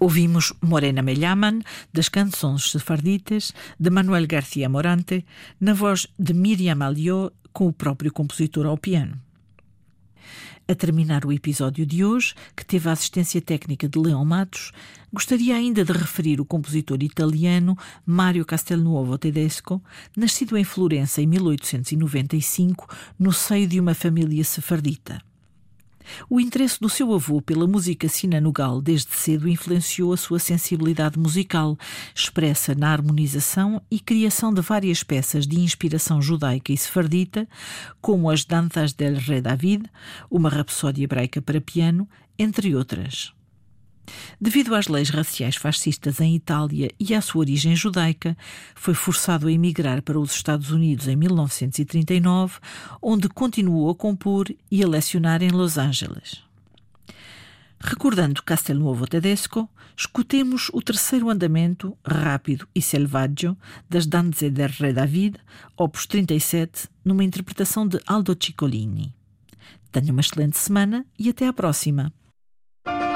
Ouvimos Morena Me Llaman, das Canções Sefarditas, de Manuel García Morante, na voz de Miriam Alliot, com o próprio compositor ao piano. A terminar o episódio de hoje, que teve a assistência técnica de Leão Matos, gostaria ainda de referir o compositor italiano Mario Castelnuovo Tedesco, nascido em Florença em 1895, no seio de uma família sefardita. O interesse do seu avô pela música sinanugal desde cedo influenciou a sua sensibilidade musical, expressa na harmonização e criação de várias peças de inspiração judaica e sefardita, como as Danzas del Rei David, uma rapsódia hebraica para piano, entre outras. Devido às leis raciais fascistas em Itália e à sua origem judaica, foi forçado a emigrar para os Estados Unidos em 1939, onde continuou a compor e a lecionar em Los Angeles. Recordando Castelnuovo Tedesco, escutemos o terceiro andamento, rápido e selvaggio, das Danze del Re David, opus 37, numa interpretação de Aldo Ciccolini. Tenha uma excelente semana e até à próxima!